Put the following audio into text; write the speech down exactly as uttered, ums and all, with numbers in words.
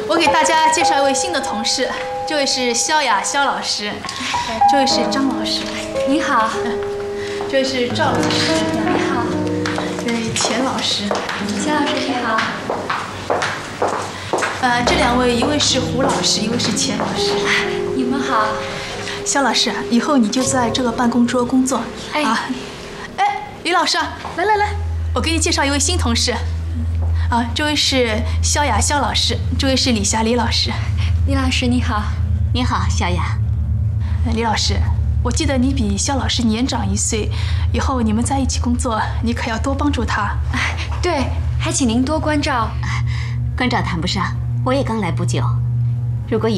我给大家介绍一位新的同事，这位是萧雅萧老师，这位是张老师， 你好， 这位是赵老师， 你好， 这位钱老师， 钱老师你好。 呃，这两位一位是胡老师，一位是钱老师。 你们好。 萧老师，以后你就在这个办公桌工作。 哎， 啊，哎，李老师，来来来，我给你介绍一位新同事。啊，这位是萧雅萧老师，这位是李霞李老师。 李老师你好。 你好，萧雅。 李老师，我记得你比萧老师年长一岁，以后你们在一起工作，你可要多帮助他。 对，还请您多关照。 关照谈不上，我也刚来不久。如果